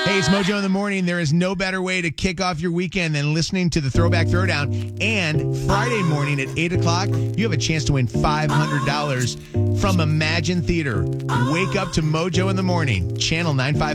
Hey, it's Mojo in the Morning. There is no better way to kick off your weekend than listening to the Throwback Throwdown. And Friday morning at 8 o'clock, you have a chance to win $500 from Imagine Theater. Wake up to Mojo in the Morning, Channel 955.